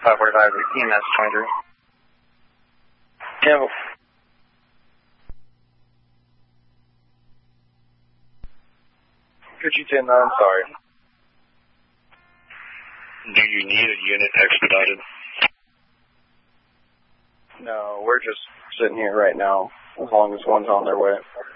545 EMS 23. Yeah. Could you 10-9, sorry. Do you need a unit expedited? No, we're just sitting here right now, as long as one's on their way.